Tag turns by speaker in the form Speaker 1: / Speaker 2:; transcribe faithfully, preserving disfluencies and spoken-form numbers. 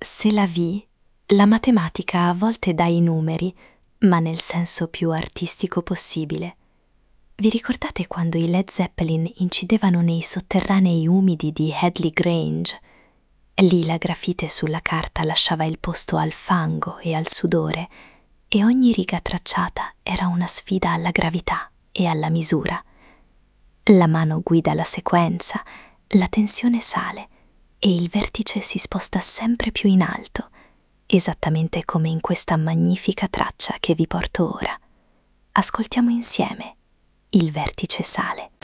Speaker 1: C'est la vie, la matematica a volte dà i numeri, ma nel senso più artistico possibile. Vi ricordate quando i Led Zeppelin incidevano nei sotterranei umidi di Headley Grange? Lì la grafite sulla carta lasciava il posto al fango e al sudore, e ogni riga tracciata era una sfida alla gravità e alla misura. La mano guida la sequenza, la tensione sale e il vertice si sposta sempre più in alto, esattamente come in questa magnifica traccia che vi porto ora. Ascoltiamo insieme. Il vertice sale.